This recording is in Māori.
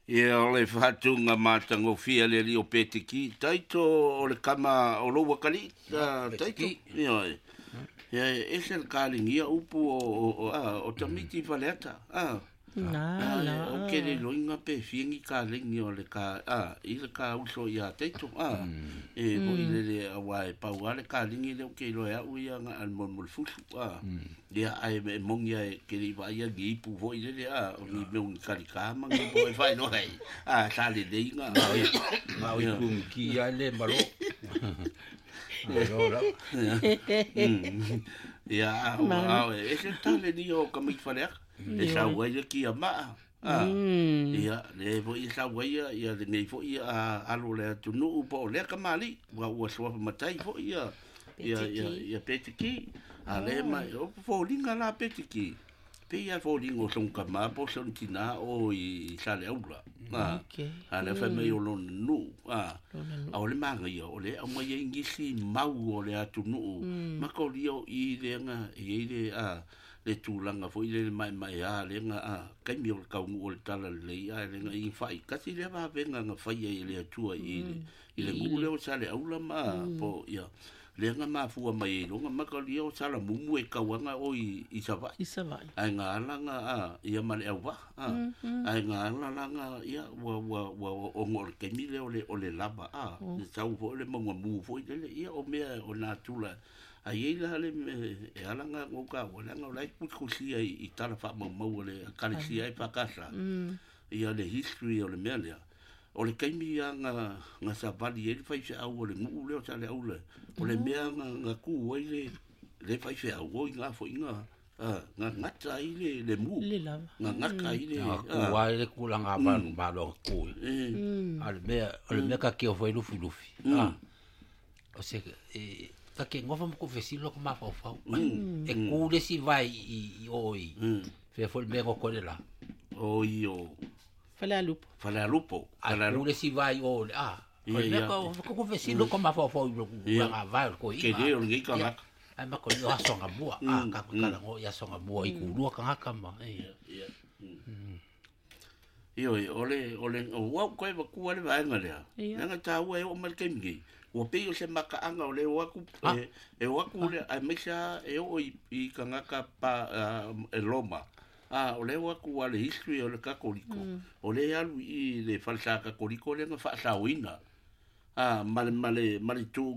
Ia o le whatunga mātango fia le li o Petiki. Taito o le kama o lo wakali. Taito. Ia e. Ia e se le kālingia upu o tamiti whaleata. O ke le loinga pe fiengi kālingi o le ka. I le ka uso ia taito. E o i le awa e paua le kālingi le o ke loe au ia ngā almon mulfusu. Ia ai me mongia ke li vai ia gipu vo i le o ni me un karikama ngi bo e fai no ai. Sa le deinga. Ma o kum ki ai le malo. Ia au e se tale ni o kamik falea. E sa wai ki a ma. Ia le vo i sa wai ia le nei vo i alo le tunu po le kamali wa wa so matai vo ia Petiki. Ale mai o fo linga la Petiki. Pe ia fo lingo son kama po son tina o i sale aula. Ale fa me o lo nu. O le manga ia o le o mai ingisi mau o le atunu. Ma ko lio i le nga i le le tūlanga fo i le mai le nga kai mi o le kaungu o le tala le le nga i fai kasi le va venga nga fai i le atua i le ngule o sale aula ma po ia le nga mafua mai lo nga makali o sala mumu e kawanga o i savai ai nga langa ia male au va ai nga langa ia wa o ngor ke mi le o le lava sa u fo le monga mu fo le ia o mea o na tula ai la le e alanga o ka o langa lai kusi ai i tala fa mau le kalisi ai fa casa ia le history o le mea o le kaimi nga sa vali e fai se au o le ngu le o sa le au le o le mea nga ku o le fai se au o nga fo inga nga ngata i le mu nga ngaka i le ku ai le ku langa ba lo ku al mea ka ke o foi lufi o se ka ke ngofa mo ko fesilo ko ma fa e ku le si vai i oi fe foi me ko la oi Fala lupo. Alule si vai o ko vecino como a fofo nga vai ko i. Ke de o ngi ka ngak. Ai ma ko yo songa bua ka kala ngo ya songa bua i ku lu ka ngaka ma. Io ole o wa ko e ku ale vai ngale. Nga ta wa o mal kemgi. O pe o se maka anga ole wa ku e wa ku le ai mexa e o i ka ngaka pa e Roma. O le wa ku ale history o le kakoliko. O le alu i le falsa kakoliko le nga fa sa wina. Male tu